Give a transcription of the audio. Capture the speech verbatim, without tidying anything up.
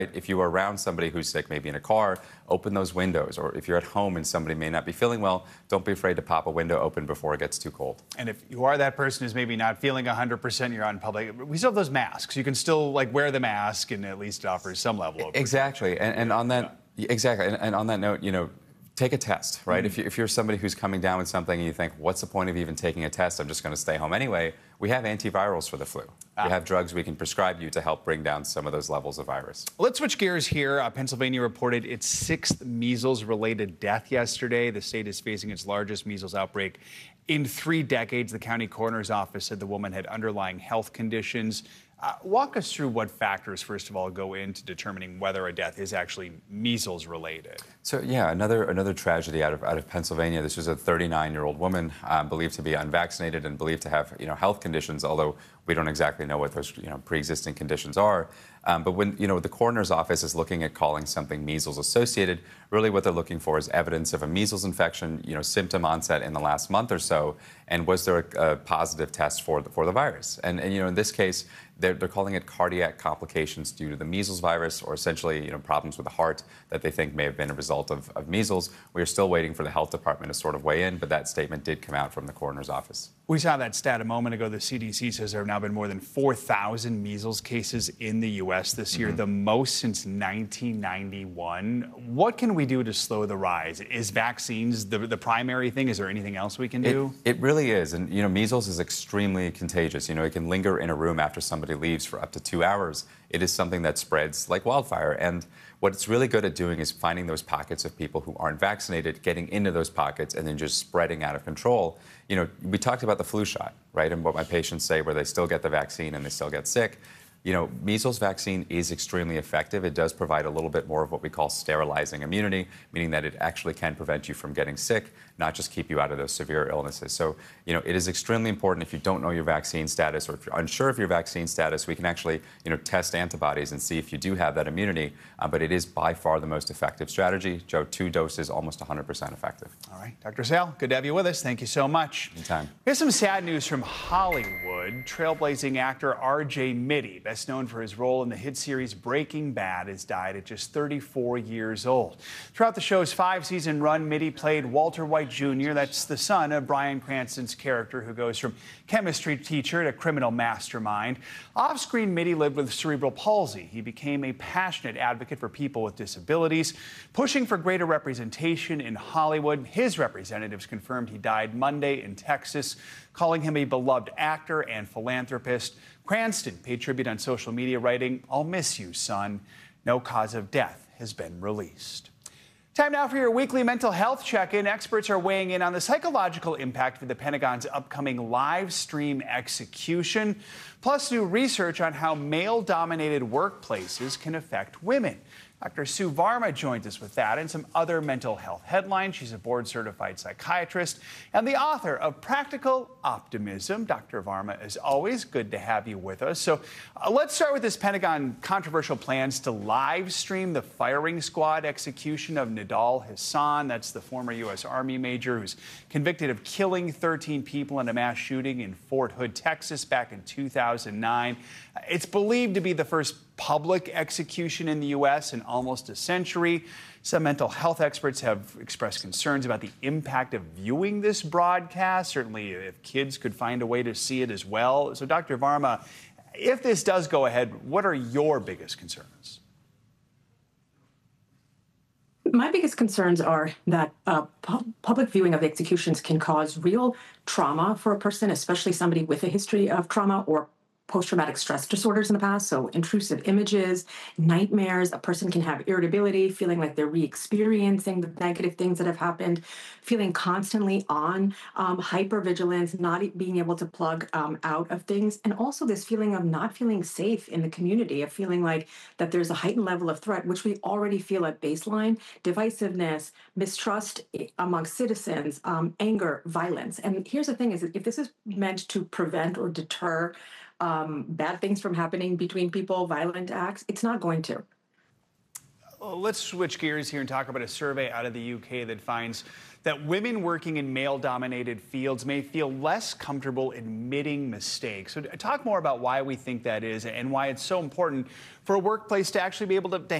If you are around somebody who's sick, maybe in a car, open those windows. Or if you're at home and somebody may not be feeling well, don't be afraid to pop a window open before it gets too cold. And if you are that person who's maybe not feeling one hundred percent, you're out in public, we still have those masks. You can still like wear the mask, and at least it offers some level of exactly. And, and on that, yeah. exactly. And, and on that note, you know, take a test, right? Mm-hmm. If, you, if you're somebody who's coming down with something and you think, what's the point of even taking a test? I'm just going to stay home anyway. We have antivirals for the flu. Ah. We have drugs we can prescribe you to help bring down some of those levels of virus. Let's switch gears here. Uh, Pennsylvania reported its sixth measles-related death yesterday. The state is facing its largest measles outbreak in three decades. The county coroner's office said the woman had underlying health conditions. Uh, walk us through what factors, first of all, go into determining whether a death is actually measles related. So, yeah, another another tragedy out of out of Pennsylvania. This was a thirty-nine-year-old woman um, believed to be unvaccinated and believed to have you know health conditions, although we don't exactly know what those you know pre-existing conditions are. Um, but when you know the coroner's office is looking at calling something measles associated, really what they're looking for is evidence of a measles infection, you know, symptom onset in the last month or so, and was there a, a positive test for the, for the virus? And, and you know, in this case, they're, they're calling it cardiac complications due to the measles virus, or essentially, you know, problems with the heart that they think may have been a result of, of measles. We are still waiting for the health department to sort of weigh in, but that statement did come out from the coroner's office. We saw that stat a moment ago. The C D C says there have now been more than four thousand measles cases in the U S this year, mm-hmm. the most since nineteen ninety-one. What can we do to slow the rise? Is vaccines the, the primary thing? Is there anything else we can do? It, it really is. And, you know, measles is extremely contagious. You know, it can linger in a room after somebody leaves for up to two hours. It is something that spreads like wildfire. And what it's really good at doing is finding those pockets of people who aren't vaccinated, getting into those pockets, and then just spreading out of control. You know, we talked about the flu shot, right? And what my patients say where they still get the vaccine and they still get sick. You know, measles vaccine is extremely effective. It does provide a little bit more of what we call sterilizing immunity, meaning that it actually can prevent you from getting sick, not just keep you out of those severe illnesses. So, you know, it is extremely important if you don't know your vaccine status or if you're unsure of your vaccine status, we can actually, you know, test antibodies and see if you do have that immunity. Uh, but it is by far the most effective strategy. Joe, two doses, almost one hundred percent effective. All right. Doctor Sale, good to have you with us. Thank you so much. Anytime. Here's some sad news from Hollywood. Trailblazing actor R J Mitte, best known for his role in the hit series Breaking Bad, has died at just thirty-four years old. Throughout the show's five-season run, Mitte played Walter White Junior That's the son of Bryan Cranston's character, who goes from chemistry teacher to criminal mastermind. Off-screen, Mitte lived with cerebral palsy. He became a passionate advocate for people with disabilities, pushing for greater representation in Hollywood. His representatives confirmed he died Monday in Texas, calling him a beloved actor and philanthropist. Cranston paid tribute on social media, writing, "I'll miss you, son." No cause of death has been released. Time now for your weekly mental health check-in. Experts are weighing in on the psychological impact of the Pentagon's upcoming live stream execution, plus new research on how male-dominated workplaces can affect women. Doctor Sue Varma joins us with that and some other mental health headlines. She's a board-certified psychiatrist and the author of Practical Optimism. Doctor Varma, as always, good to have you with us. So uh, let's start with this Pentagon controversial plans to live stream the firing squad execution of Nidal Hasan. That's the former U S Army major who's convicted of killing thirteen people in a mass shooting in Fort Hood, Texas, back in two thousand nine. It's believed to be the first public execution in the U S in almost a century. Some mental health experts have expressed concerns about the impact of viewing this broadcast, certainly if kids could find a way to see it as well. So, Doctor Varma, if this does go ahead, what are your biggest concerns? My biggest concerns are that uh, pu public viewing of executions can cause real trauma for a person, especially somebody with a history of trauma or post-traumatic stress disorders in the past, so intrusive images, nightmares. A person can have irritability, feeling like they're re-experiencing the negative things that have happened, feeling constantly on um, hypervigilance, not being able to plug um, out of things, and also this feeling of not feeling safe in the community, of feeling like that there's a heightened level of threat, which we already feel at baseline, divisiveness, mistrust amongst citizens, um, anger, violence. And here's the thing is that if this is meant to prevent or deter Um, bad things from happening between people, violent acts, it's not going to. Let's switch gears here and talk about a survey out of the U K that finds that women working in male-dominated fields may feel less comfortable admitting mistakes. So talk more about why we think that is and why it's so important for a workplace to actually be able to, to